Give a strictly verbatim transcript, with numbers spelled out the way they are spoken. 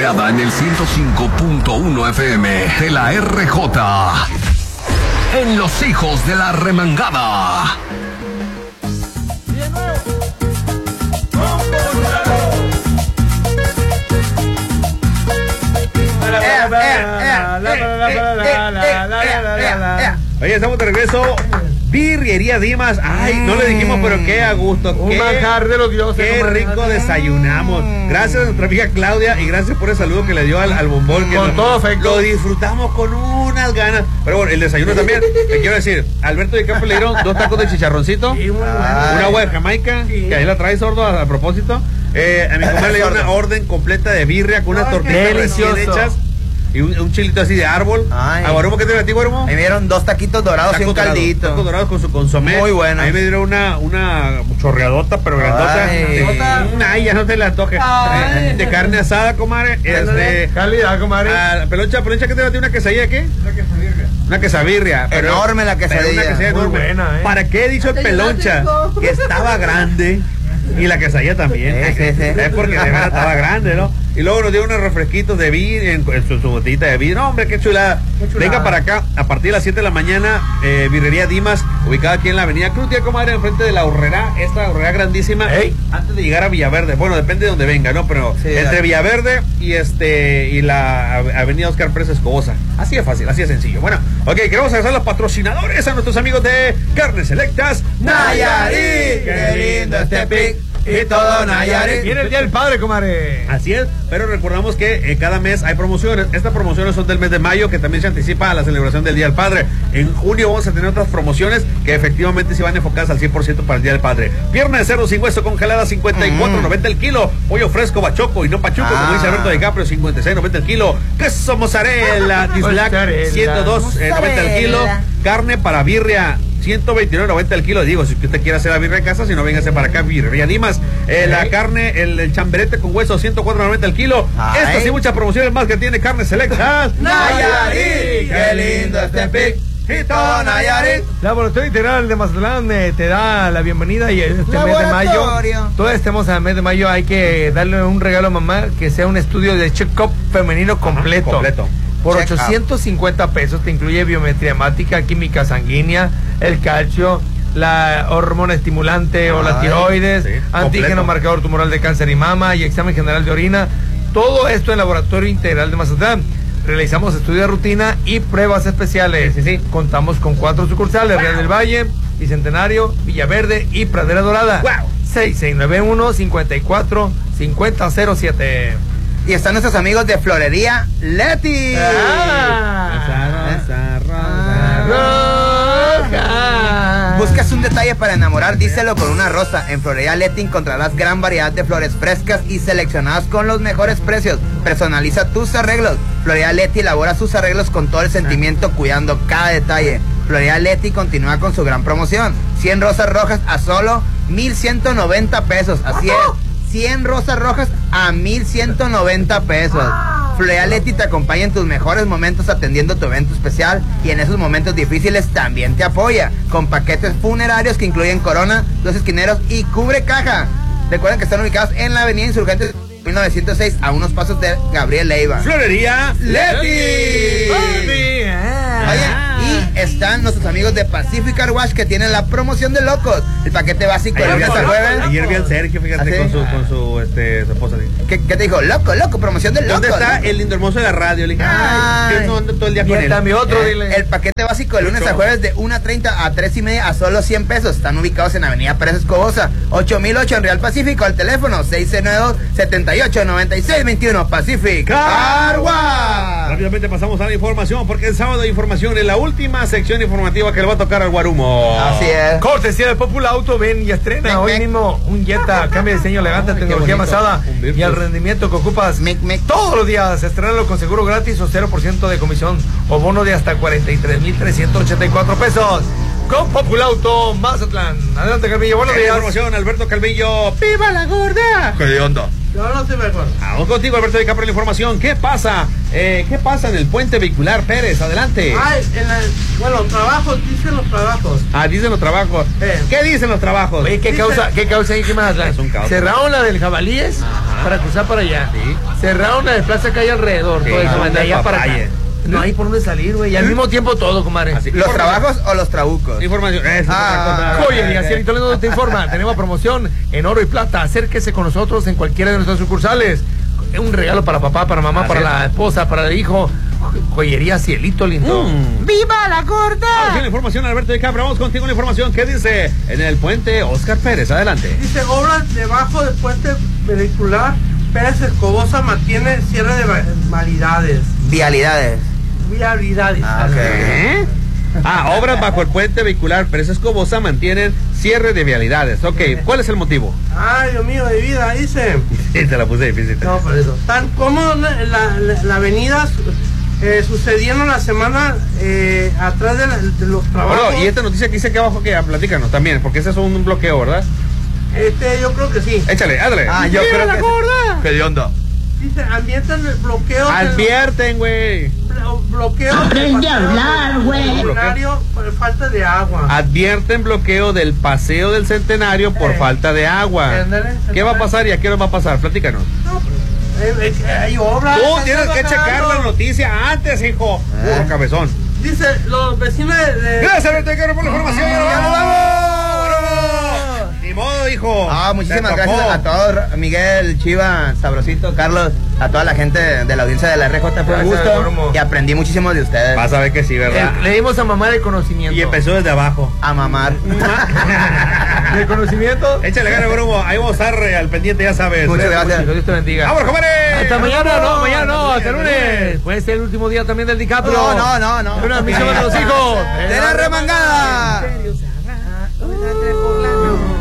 creada en el ciento cinco punto uno F M de la R J. En Los Hijos de la Remangada. Oye, estamos de regreso. Birrería Dimas. Ay, no le dijimos, pero qué a gusto. Un qué, manjar de los dioses. Qué rico desayunamos. Gracias a nuestra amiga Claudia y gracias por el saludo que le dio al, al bombón. Que con lo, todo afecto. Lo disfrutamos con unas ganas. Pero bueno, el desayuno también. Te quiero decir, Alberto DiCaprio le dieron dos tacos de chicharroncito, Sí, muy una agua de Jamaica, Sí. que ahí la trae sordo a, a propósito. Eh, a mi comadre le dio una orden completa de birria con unas Ay, tortillas recién delicioso. hechas. Y un, un chilito así de árbol. Ay. ¿A Guarumo qué te dio a ti, Guarumo? Me dieron dos taquitos dorados Tacos y un dorados, caldito. Tacos dorados con su consomé. Muy bueno. Ahí me dieron una, una chorreadota, pero grandota. Ay. De, una, ay, ya no te la antoje. Ay. De carne asada, comadre. Este, Calidad, comadre. ah, peloncha, peloncha, ¿qué te dio una quesadilla qué? Una quesabirria. pero- Enorme la pero quesadilla. Una quesadilla Muy enorme. buena, ¿eh? ¿Para qué he dicho el peloncha? Que estaba grande. Y la quesadilla también. Sí, sí, sí. Es porque de verdad estaba grande, ¿no? Y luego nos dio unos refresquitos de vino, en, en su, su botellita de vino. No, hombre, qué chulada. Qué chulada. Venga para acá, a partir de las siete de la mañana, eh, Birrería Dimas, ubicada aquí en la avenida Crutia, comadre, enfrente de la Horrera, esta Horrera grandísima, Ey. antes de llegar a Villaverde. Bueno, depende de donde venga, ¿no? Pero Sí, entre dale. Villaverde y este y la av- avenida Oscar Pérez Escobosa. Así de fácil, así de sencillo. Bueno, ok, queremos agradecer a los patrocinadores, a nuestros amigos de Carnes Selectas Nayarit, qué lindo este pic y todo Nayarit. Viene el día del padre, comadre. Así es, pero recordamos que eh, cada mes hay promociones. Estas promociones son del mes de mayo, que también se anticipa a la celebración del Día del Padre. En junio vamos a tener otras promociones que efectivamente se van enfocadas al cien por ciento para el Día del Padre. Pierna de cerdo sin hueso congelada, cincuenta y cuatro noventa el kilo. Pollo fresco bachoco y no pachuco, Ah. como dice Alberto DiCaprio, cincuenta y seis noventa el kilo. Queso mozzarella, Dislac, Mozzarella. ciento dos noventa el kilo. Mozzarella. Carne para birria, ciento veintinueve noventa el kilo. Digo, si usted quiere hacer la birria en casa, si no, véngase para acá, Birria Dimas. Eh, la Ok. carne, el, el chamberete con hueso, ciento cuatro noventa el kilo. Ay. Estas y muchas promociones más que tiene Carne Selectas. Nayarit, qué lindo este pic y todo Nayarit. Laboratorio Integral de Mazatlán eh, te da la bienvenida y este mes de mayo, Laboratorio. todo este mes de mes de mayo hay que darle un regalo a mamá que sea un estudio de check-up femenino completo. completo. Por Check-up. ochocientos cincuenta pesos te incluye biometría hemática, química sanguínea, el calcio, la hormona estimulante o la Ay, tiroides, sí, antígeno completo. marcador tumoral de cáncer y mama y examen general de orina. Todo esto en Laboratorio Integral de Mazatlán. Realizamos estudios de rutina y pruebas especiales. Sí, sí, sí. Contamos con cuatro sucursales: Real del Valle, Bicentenario, Villaverde y Pradera Dorada. Wow. seis seis nueve uno, cinco cuatro, cinco cero cero siete. Y están nuestros amigos de Florería Leti. Ah. Rosa, rosa, Roja. ¿Buscas un detalle para enamorar? Díselo con una rosa. En Florería Leti encontrarás gran variedad de flores frescas y seleccionadas con los mejores precios. Personaliza tus arreglos. Florería Leti elabora sus arreglos con todo el sentimiento, cuidando cada detalle. Florería Leti continúa con su gran promoción. cien rosas rojas a solo mil ciento noventa pesos. Así es. cien rosas rojas a mil ciento noventa pesos. Florería Leti te acompaña en tus mejores momentos atendiendo tu evento especial y en esos momentos difíciles también te apoya con paquetes funerarios que incluyen corona, dos esquineros y cubre caja. Recuerden que están ubicados en la avenida Insurgentes mil novecientos seis a unos pasos de Gabriel Leiva. Florería Leti. Oye, y están nuestros amigos de Pacific Car Wash que tienen la promoción de locos. El paquete básico de Ayer, lunes a vi- jueves. ayer vi al Sergio, fíjate, ¿Ah, sí? con su, con su, este, su esposa. así. ¿Qué, qué te dijo? Loco, loco, promoción de locos. ¿Dónde está loco. el lindo hermoso de la radio? Le dije, ay, Ay. yo no ando todo el día Y con él. está mi otro, Eh, dile. el paquete básico de lunes Mucho. a jueves de una treinta a tres y media a solo cien pesos. Están ubicados en Avenida Pérez Escobosa, ocho mil ocho en Real Pacífico. Al teléfono seis nueve dos, siete ocho, nueve seis dos uno. Pacific Car Wash. Rápidamente pasamos a la información, porque el sábado de información es la última sección informativa que le va a tocar al Guarumo. Así es. Cortesía de Popular Auto, ven y estrena Mec, hoy mec. mismo un Jetta, cambio de diseño elegante, Ay, qué tecnología bonito. avanzada Un Virtus. y el rendimiento que ocupas Mec, mec. todos los días. Estrenalo con seguro gratis o cero por ciento de comisión o bono de hasta cuarenta y tres mil trescientos ochenta y cuatro pesos. Con Popular Auto, Mazatlán. Adelante, Calvillo, buenos En días. información, Alberto Calvillo. ¡Viva la gorda! ¿Qué onda? Yo no te me acuerdo. Vamos contigo, Alberto de Capri, la información. ¿Qué pasa? Eh, ¿Qué pasa en el puente vehicular Pérez? Adelante. Ay, en la, bueno, trabajos, dicen los trabajos. Ah, dicen los trabajos. Eh. ¿Qué dicen los trabajos? Oye, ¿qué Dice- causa, qué causa ahí, qué más? Es un caos. Cerraron la del Jabalíes Ajá. para cruzar para allá. Sí. Cerraron la plaza que hay alrededor, Sí, todo eso, no, de allá para acá. papaya. No hay por dónde salir, güey. Y al mismo tiempo todo, comadre. Así. ¿Los trabajos o los trabucos? Información. Esa es Ah, otra cosa. Oye, y así el Toledo te informa, tenemos promoción en oro y plata, acérquese con nosotros en cualquiera de nuestras sucursales. Es un regalo para papá, para mamá, Así para es. la esposa, para el hijo. Joyería Cielito lindo. Mm. ¡Viva la gorda! Vamos con la información, Alberto de Capra. Vamos contigo la información. ¿Qué dice en el puente Oscar Pérez? Adelante. Dice, obras debajo del puente vehicular Pérez Escobosa mantiene cierre de va- validades. Vialidades. Vialidades. Ah, ok. ¿Eh? Ah, obras bajo el puente vehicular Pérez Escobosa mantienen cierre de vialidades. Ok, ¿cuál es el motivo? Ay, Dios mío, de vida, dice. Sí, te la puse difícil. No, por eso. Tan como la, la, la- la avenida eh, sucediendo la semana eh, atrás de, la- de los trabajos. Bueno, y esta noticia que dice aquí abajo, que platícanos también, porque ese es un bloqueo, ¿verdad? Este, yo creo que sí. Échale, ándale. Ah, yo ¡Viva creo la que... gorda! ¿Qué de onda? Dice, ambientan el bloqueo. del- Advierten, güey. blo- bloqueo. Aprende a hablar, güey. Centenario por falta de agua. Advierten bloqueo del paseo del Centenario por Eh. falta de agua. Ándale, ¿Qué va a pasar y a qué hora va a pasar? Platícanos. No, pero, eh, eh, hay obras. Tú están tienes que trabajando. checar la noticia antes, hijo. Puro cabezón. Dice, los vecinos de... de- Gracias, Alberto de Capra, por la información. ¡Ya nos vamos! ¡Vámonos! Ni modo, hijo. Ah, muchísimas Te tocó. gracias a todos, Miguel, Chiva, Sabrosito, Carlos, a toda la gente de la audiencia de la R J. Fue un Gracias, Normo. gusto y aprendí muchísimo de ustedes. Vas a ver que sí, ¿verdad? Le, le dimos a mamá el conocimiento. Y empezó desde abajo. A mamar. ¿El conocimiento? Échale ganas, Brumo. Ahí vamos a estar eh, al pendiente, ya sabes. Muchas Eh, gracias. Dios te bendiga. ¡Vámonos, jóvenes! Hasta mañana, no, mañana no, hasta el Hasta lunes. Puede ser el último día también del DiCaprio. No, no, no, no. Es una misión de los hijos. ¡De la remangada!